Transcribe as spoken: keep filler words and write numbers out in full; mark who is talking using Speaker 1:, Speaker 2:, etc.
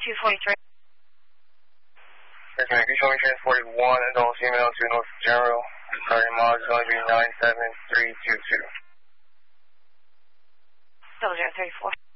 Speaker 1: two forty-three.
Speaker 2: Okay, can you show me transported one adult female to North General? Target mileage is going to be nine seven three two two.
Speaker 1: Double zero thirty-four.